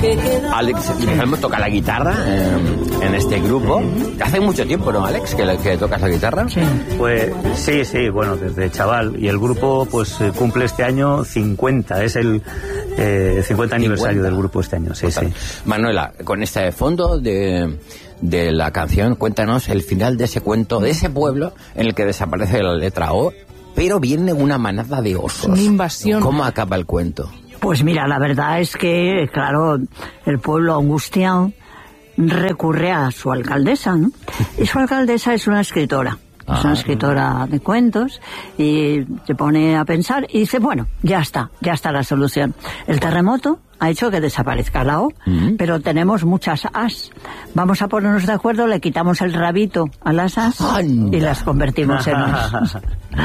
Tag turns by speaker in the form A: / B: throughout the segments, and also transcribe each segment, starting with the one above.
A: Alex, por ejemplo, toca la guitarra en este grupo. Hace mucho tiempo, ¿no, Alex, que tocas la guitarra?
B: Sí.
C: Pues sí, bueno, desde chaval. Y el grupo pues cumple este año 50, es el 50 aniversario del grupo este año. Sí.
A: Manuela, con este fondo de la canción, cuéntanos el final de ese cuento, de ese pueblo en el que desaparece la letra O, pero viene una manada de osos.
B: Una invasión.
A: ¿Cómo acaba el cuento?
D: Pues mira, la verdad es que, claro, el pueblo angustiado recurre a su alcaldesa, ¿no? Y su alcaldesa es una escritora. Es una escritora de cuentos y se pone a pensar y dice, bueno, ya está la solución. El terremoto ha hecho que desaparezca la O, pero tenemos muchas As. Vamos a ponernos de acuerdo, le quitamos el rabito a las As y las convertimos en Os.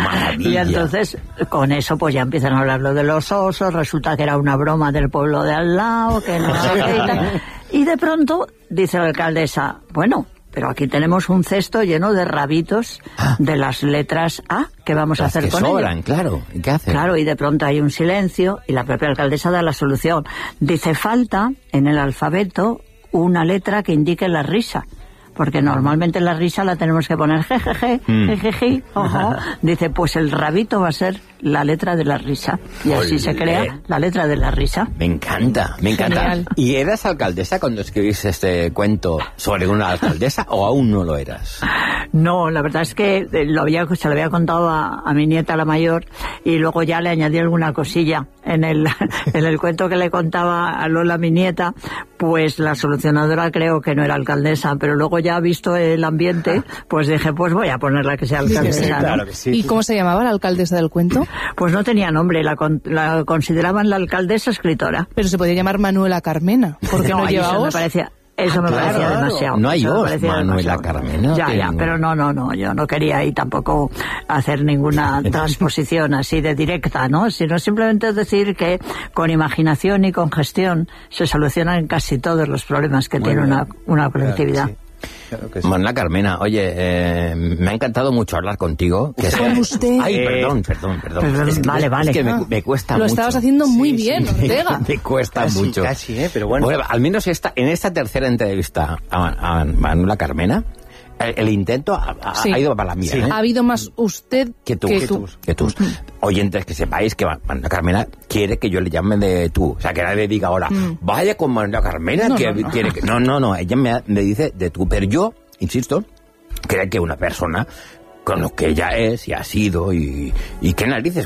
D: Y entonces, con eso, pues ya empiezan a hablar lo de los osos, resulta que era una broma del pueblo de al lado, que no sé qué y tal. Y de pronto, dice la alcaldesa, bueno, pero aquí tenemos un cesto lleno de rabitos de las letras A. ¿Qué vamos a hacer con ellos?
A: Sobran, claro. ¿Y qué hacen?
D: Claro, y de pronto hay un silencio y la propia alcaldesa da la solución. Dice, falta en el alfabeto una letra que indique la risa. Porque normalmente la risa la tenemos que poner jejeje, jejeje, ojo. Dice, pues el rabito va a ser la letra de la risa. Y así se crea la letra de la risa.
A: Me encanta.
B: Genial.
A: ¿Y eras alcaldesa cuando escribiste este cuento sobre una alcaldesa o aún no lo eras?
D: No, la verdad es que se lo había contado a mi nieta la mayor y luego ya le añadí alguna cosilla en el cuento que le contaba a Lola, mi nieta. Pues la solucionadora creo que no era alcaldesa, pero luego ya visto el ambiente, pues dije, pues voy a ponerla que sea alcaldesa.
B: Sí,
C: claro que sí.
B: ¿Y cómo se llamaba la alcaldesa del cuento?
D: Pues no tenía nombre, la consideraban la alcaldesa escritora.
B: Pero se podía llamar Manuela Carmena, porque no lleva
D: eso
B: os.
D: me parecía demasiado.
A: No hay
D: Eso me
A: os,
D: parecía
A: Manuela
D: demasiado.
A: Carmena.
D: Ya, pero no, yo no quería ahí tampoco hacer ninguna transposición así de directa, ¿no? Sino simplemente decir que con imaginación y con gestión se solucionan casi todos los problemas que tiene una colectividad.
C: Sí. Claro que sí.
A: Manuela Carmena, oye, me ha encantado mucho hablar contigo.
B: Con usted.
A: Ay, perdón. Es que,
D: vale.
A: Es que me cuesta
B: Lo
A: mucho.
B: estabas haciendo muy bien, Ortega.
A: Me cuesta mucho.
C: Casi, pero bueno.
A: Al menos en esta tercera entrevista a Manuela Carmena, el intento ha ido para la mía.
C: Sí.
A: ¿eh?
B: Ha habido más usted
A: que tú.
B: tú.
A: Oyentes, que sepáis que Manuela Carmena quiere que yo le llame de tú. O sea, que nadie diga ahora, vaya con Manuela Carmena,
B: No,
A: que
B: no.
A: quiere que... No, ella me dice de tú. Pero yo, insisto, creo que una persona con lo que ella es y ha sido y qué narices,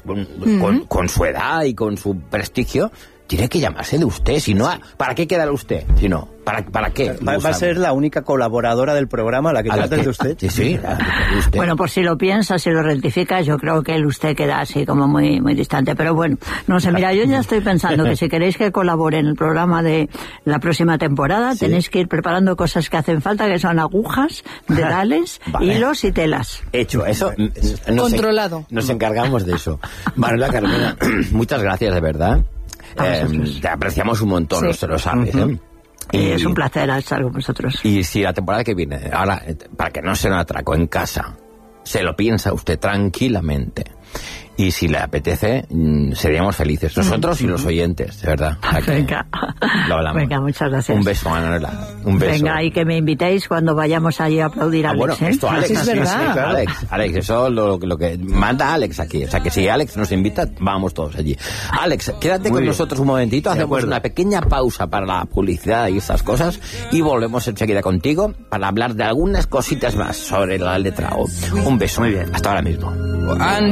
A: con su edad y con su prestigio, tiene que llamarse de usted. Si no, ¿para qué queda usted? Si no, ¿para qué?
C: Va a ser la única colaboradora del programa a la que trates de usted.
A: Sí, de usted.
D: Bueno, pues si lo piensas, si lo rectificas, yo creo que el usted queda así como muy, muy distante. Pero bueno, no sé, mira, yo ya estoy pensando que si queréis que colabore en el programa de la próxima temporada, tenéis que ir preparando cosas que hacen falta, que son agujas, dedales, hilos y telas.
A: Hecho, eso.
B: Controlado.
A: Nos encargamos de eso. Manuela Carmena, muchas gracias, de verdad. Te apreciamos un montón, lo sabes, ¿eh?
D: Y es un placer estar con vosotros.
A: Y si la temporada que viene, ahora, para que no se nos atraco en casa, se lo piensa usted tranquilamente, y si le apetece, seríamos felices, nosotros y los oyentes, de verdad.
D: Venga.
A: Lo hablamos.
D: Venga, muchas gracias.
A: Un beso, Manuela. Un beso.
D: Venga, y que me invitéis cuando vayamos allí a aplaudir a Alex.
A: Bueno, esto Alex.
B: Sí, es verdad.
A: Sí, claro. Alex, eso lo que manda Alex aquí. O sea, que si Alex nos invita, vamos todos allí. Alex, quédate con nosotros un momentito, hacemos una pequeña pausa para la publicidad y estas cosas y volvemos enseguida contigo para hablar de algunas cositas más sobre la letra O. Un beso. Muy bien. Hasta ahora mismo.